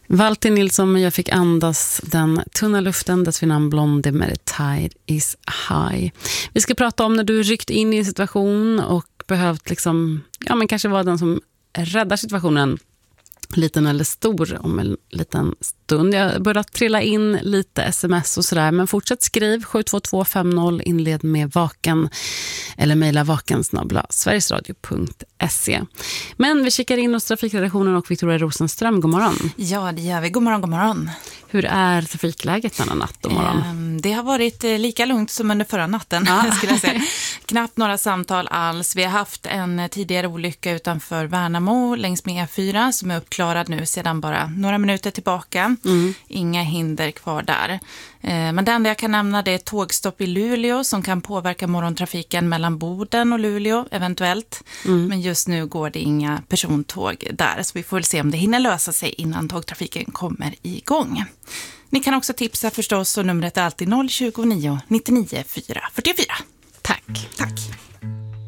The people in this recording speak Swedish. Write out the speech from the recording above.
Walter Nilsson, jag fick andas den tunna luften, dess vid namn Blondie med The Tide is High. Vi ska prata om när du ryckt in i en situation och behövt liksom, ja men kanske vara den som räddar situationen, liten eller stor, om en liten stund. Jag börjar trilla in lite sms och sådär, men fortsätt skriv 72250, inled med vaken eller mejla vaken@sverigesradio.se. Men vi kikar in hos trafikredaktionen och Victoria Rosenström, god morgon. Ja, det gör vi. God morgon, god morgon. Hur är trafikläget denna natt och morgon? Det har varit lika lugnt som under förra natten, skulle jag säga. Knappt några samtal alls. Vi har haft en tidigare olycka utanför Värnamo längs med E4 som är uppklarad nu sedan bara några minuter tillbaka. Inga hinder kvar där. Men det enda jag kan nämna, det är tågstopp i Luleå som kan påverka morgontrafiken mellan Boden och Luleå eventuellt. Men just nu går det inga persontåg där, så vi får väl se om det hinner lösa sig innan tågtrafiken kommer igång. Ni kan också tipsa förstås, och numret är alltid 029 99 444.